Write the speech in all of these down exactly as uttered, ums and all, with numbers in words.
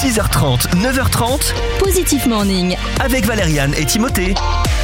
six heures trente, neuf heures trente, Positif Morning. avec Valériane et Timothée.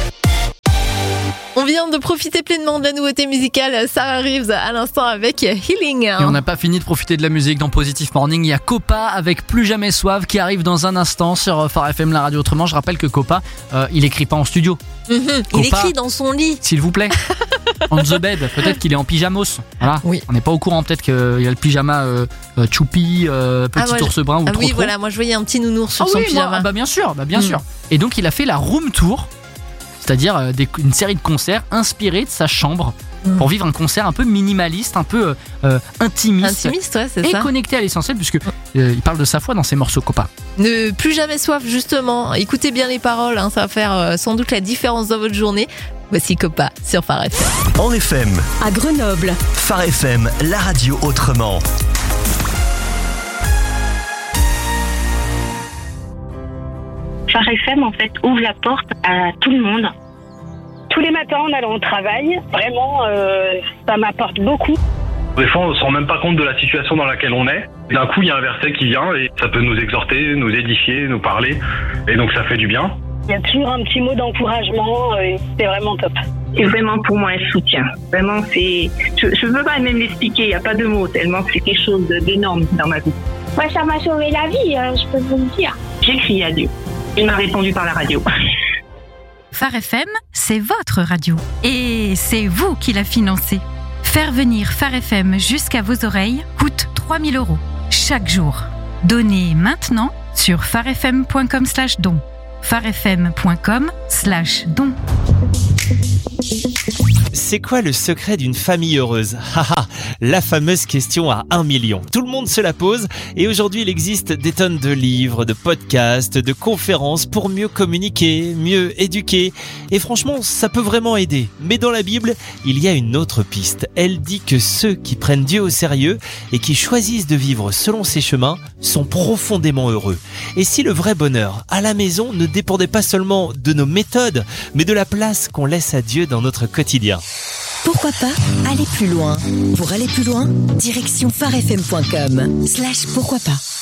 On vient de profiter pleinement de la nouveauté musicale Sarah Reeves à l'instant avec Healing. Et on n'a pas fini de profiter de la musique dans Positif Morning. Il y a Copa avec Plus Jamais Soif qui arrive dans un instant sur Phare F M, la radio autrement. Je rappelle que Copa, euh, il écrit pas en studio. Mm-hmm. Copa, Il écrit dans son lit. S'il vous plaît. On the bed. Peut-être qu'il est en pyjamos. Voilà. Oui. On n'est pas au courant. Peut-être qu'il y a le pyjama euh, euh, Choupi, euh, petit Ah, moi, ours brun ou Ah trop oui, trop. voilà, moi je voyais un petit nounours sur Ah son oui, pyjama. moi, bah bien sûr, bah bien Mm. sûr. Et donc il a fait la room tour, c'est-à-dire euh, des, une série de concerts inspirés de sa chambre Mm. pour vivre un concert un peu minimaliste, un peu euh, euh, intimiste, Intimiste, ouais, c'est et ça. connecté à l'essentiel, puisque euh, il parle de sa foi dans ses morceaux Copa. Ne plus jamais soif, justement. Écoutez bien les paroles, hein, ça va faire euh, sans doute la différence dans votre journée. Voici Copa sur Phare F M. En F M, À Grenoble. Phare F M, la radio autrement. Phare F M, en fait, ouvre la porte à tout le monde. Tous les matins en allant au travail, vraiment, euh, ça m'apporte beaucoup. Des fois, on ne se rend même pas compte de la situation dans laquelle on est. D'un coup, il y a un verset qui vient et ça peut nous exhorter, nous édifier, nous parler. Et donc, ça fait du bien. Il y a toujours un petit mot d'encouragement et c'est vraiment top. C'est vraiment pour moi un soutien. Vraiment, c'est. Je ne peux pas même l'expliquer, il n'y a pas de mots, tellement c'est quelque chose d'énorme dans ma vie. Moi, ça m'a sauvé la vie, hein, je peux vous le dire. J'ai crié à Dieu. Il m'a répondu par la radio. Phare F M, c'est votre radio. Et c'est vous qui la financez. Faire venir Phare F M jusqu'à vos oreilles coûte trois mille euros chaque jour. Donnez maintenant sur pharefm.com slash don. pharefm.com slash don. C'est quoi le secret d'une famille heureuse ? Haha, la fameuse question à un million. Tout le monde se la pose et aujourd'hui il existe des tonnes de livres, de podcasts, de conférences pour mieux communiquer, mieux éduquer. Et franchement, ça peut vraiment aider. Mais dans la Bible, il y a une autre piste. Elle dit que ceux qui prennent Dieu au sérieux et qui choisissent de vivre selon ses chemins sont profondément heureux. Et si le vrai bonheur à la maison ne dépendait pas seulement de nos méthodes, mais de la place qu'on laisse à Dieu dans notre quotidien. Pourquoi pas aller plus loin? Pour aller plus loin, direction pharefm.com slash pourquoi pas.